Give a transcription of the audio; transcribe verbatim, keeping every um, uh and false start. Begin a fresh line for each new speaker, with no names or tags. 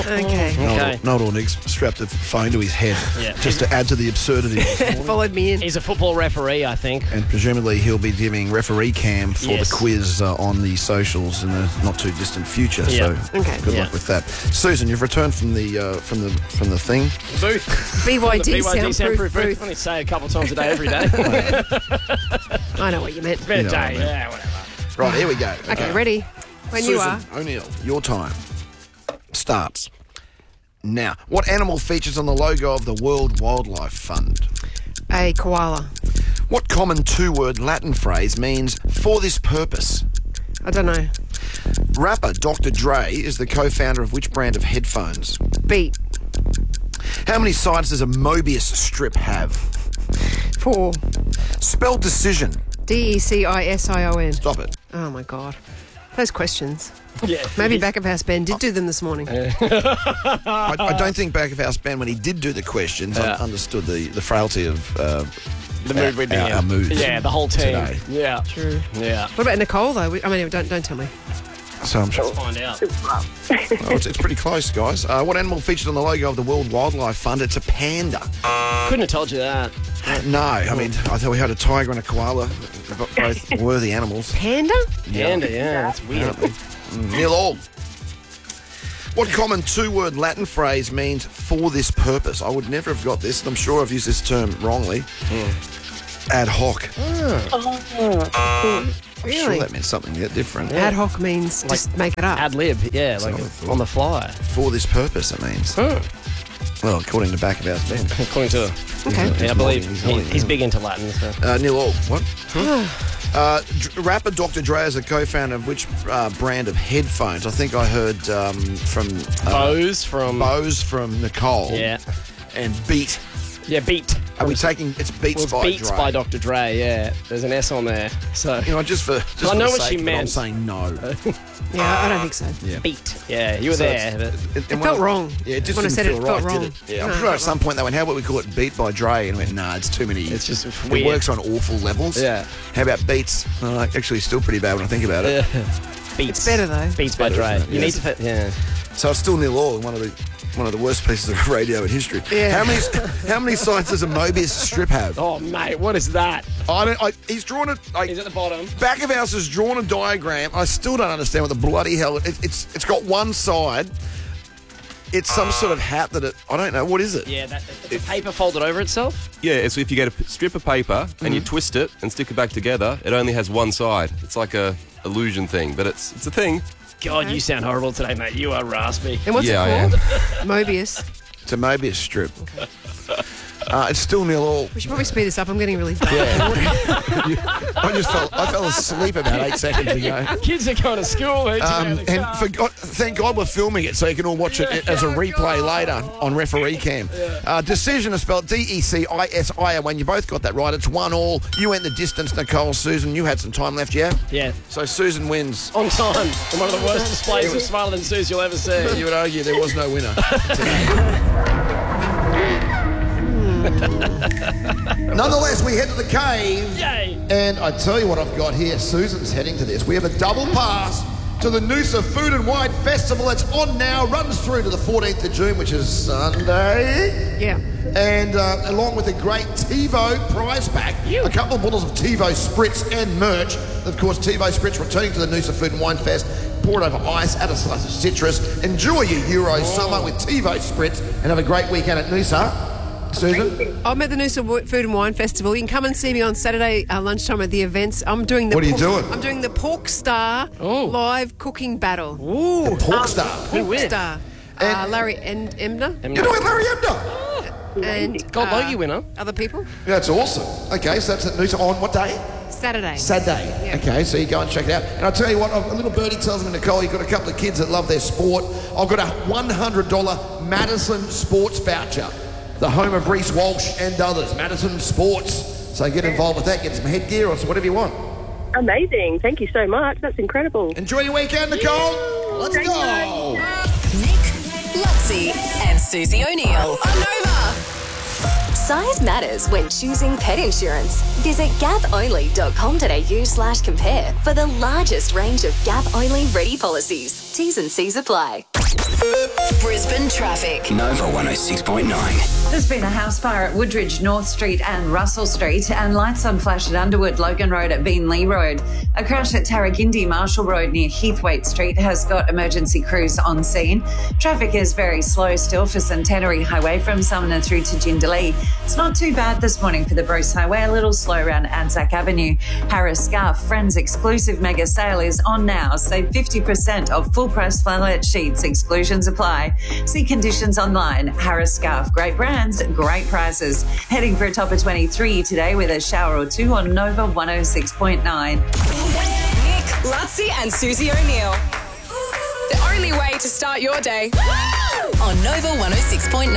Okay.
Okay.
Noel Ornigs strapped a phone to his head
Yeah.
just to add to the absurdity this morning.
Followed me in.
He's a football referee, I think.
And presumably he'll be giving referee cam for
Yes.
the quiz uh, on the socials in the not too distant future.
Yeah.
So
Okay.
good
Yeah.
luck with that. Susan, you've returned from the uh, from the from the thing.
Booth.
B Y
The
D
B Y D
soundproof
booth.
booth.
I only say it a couple of times a day, every day.
I know what you meant.
Been
You
a
know what I
day,
mean.
yeah, whatever.
Right, here we go.
Okay, ready? When
Susan
you are.
O'Neill, your time starts now. What animal features on the logo of the World Wildlife Fund?
A koala.
What common two-word Latin phrase means "for this purpose"?
I don't know.
Rapper Doctor Dre is the co-founder of which brand of headphones?
Beat.
How many sides does a Mobius strip have?
Four.
Spell decision.
D E C I S I O N.
Stop it.
Oh, my God. Those questions.
Yeah.
Maybe Back of House Ben did do them this morning.
I, I don't think Back of House Ben, when he did do the questions,
Yeah.
un- understood the, the frailty of uh,
The mood we'd be
our,
in.
our moods.
Yeah, the whole team.
today.
Yeah.
True.
Yeah.
What about Nicole, though? I mean, don't don't tell me.
So I'm sure.
Let's find out.
Oh, it's, it's pretty close, guys. Uh, what animal featured on the logo of the World Wildlife Fund? It's a panda.
Couldn't have told you that.
Uh, no, I mean, I thought we had a tiger and a koala, bo- both worthy animals.
Panda?
Panda, yeah, that's weird.
Nil all. What common two-word Latin phrase means "for this purpose"? I would never have got this, and I'm sure I've used this term wrongly. Ad hoc. I'm sure
Really?
that meant something yet different.
Ad hoc means just make it up.
Ad lib, yeah, like
what I thought.
on the fly.
For this purpose, it means.
Huh.
Well, according to Back of House Ben.
According to,
Okay.
yeah, I believe
He's
he,
nodding,
he's
yeah.
big into Latin. So.
Uh, Nil all. What? uh, dr- rapper Doctor Dre is a co-founder of which uh, brand of headphones? I think I heard um, from uh,
Bose from
Bose from Nicole.
Yeah.
And Beat.
Yeah, Beat.
Are we taking it's Beats
Well,
by
Beats
Dre?
by Doctor Dre, yeah. There's an S on there. So
You know, just for just
I
for
know
the
what
sake
she
of it, I'm
meant.
saying no.
Yeah, I don't think so.
Yeah.
Beat. Yeah, you were
So
there.
it's-
But
it,
It felt wrong.
Yeah, it just
When I
didn't
said it,
feel
it felt
right,
wrong.
did it? Yeah, I'm
No,
sure
it
at
felt
some point they went, "How about we call it Beat by Dre?" And I went, "Nah, it's too many.
It's just
it
weird.
works on awful levels."
Yeah.
How about Beats? Uh, like, actually, still pretty bad when I think about it.
Beats.
It's better, though.
Beats by
better,
Dre.
isn't it?
You
Yeah.
need to, fit- yeah.
So it's still nil all in one of the one of the worst pieces of radio in history.
Yeah.
How many how many sides does a Mobius strip have?
Oh, mate, what is that?
I don't. I, he's drawn it. Like,
He's at the bottom.
Back of House has drawn a diagram. I still don't understand what the bloody hell. It, it's it's got one side. It's some sort of hat that it. I don't know. What is it?
Yeah, that, the paper folded over itself.
Yeah, it's if you get a p- strip of paper and you twist it and stick it back together, it only has one side. It's like a illusion thing, but it's it's a thing.
God, you sound horrible today, mate. You are raspy.
And what's
Yeah, I
it called? Mobius.
It's a Mobius strip. Uh, it's still nil all.
We should probably speed this up. I'm getting really tired.
I just fell. I fell asleep about eight seconds ago.
Kids are going to school. Mate.
Um, and for God, thank God we're filming it so you can all watch it as a replay later on referee cam. Uh, decision is spelled D E C I S I O N. You both got that right. It's one all. You went the distance, Nicole. Susan, you had some time left, yeah?
Yeah,
So Susan wins.
on time. And one of the worst displays of Smarter Than Suze you'll ever see.
You would argue there was no winner. Nonetheless, we head to the cave.
Yay!
And I tell you what I've got here. Susan's heading to this. We have a double pass to the Noosa Food and Wine Festival. It's on now, runs through to the fourteenth of June, which is Sunday.
Yeah.
And uh, along with a great TiVo prize pack, a couple of bottles of TiVo Spritz and merch. Of course, TiVo Spritz returning to the Noosa Food and Wine Fest. Pour it over ice, add a slice of citrus. Enjoy your Euro summer with TiVo Spritz and have a great weekend at Noosa. Susan?
I'm at the Noosa Wo- Food and Wine Festival. You can come and see me on Saturday uh, lunchtime at the events. I'm doing the.
What are you
pork-
doing?
I'm doing the Pork Star
Oh.
live cooking battle.
Ooh.
Pork Star.
Who
Pork
win?
Star. Uh,
And-
Larry and Emner
You're doing Larry Emder.
and
Gold
uh,
Logie winner.
other people.
That's awesome. Okay, so that's at Noosa on what day?
Saturday.
Saturday.
Yeah.
Okay, so you go and check it out. And I'll tell you what, a little birdie tells me, Nicole, you've got a couple of kids that love their sport. I've got a one hundred dollars Madison Sports voucher, the home of Reece Walsh and others, Madison Sports. So get involved with that, get some headgear or whatever you want.
Amazing. Thank you so much. That's incredible.
Enjoy your weekend, Nicole. Let's
Thank
go.
Nick, Luxie, and Susie O'Neill on Nova. Size matters when choosing pet insurance. Visit gap only dot com dot a u slash compare for the largest range of Gap-only ready policies. T's and C's apply. Brisbane traffic.
Nova one oh six point nine.
There's been a house fire at Woodridge, North Street and Russell Street, and lights on flash at Underwood, Logan Road at Beenleigh Road. A crash at Tarragindi, Marshall Road near Heathwaite Street has got emergency crews on scene. Traffic is very slow still for Centenary Highway from Sumner through to Jindalee. It's not too bad this morning for the Bruce Highway, a little slow around Anzac Avenue. Harris Scarf Friends exclusive mega sale is on now. Save fifty percent off full price flannelette sheets. Exclusions apply. See conditions online. Harris Scarf, great brands, great prices. Heading for a top of twenty-three today with a shower or two on Nova one oh six point nine.
Nick, Lutzi and Susie O'Neill.
The only way to start your day.
On Nova one oh six point nine.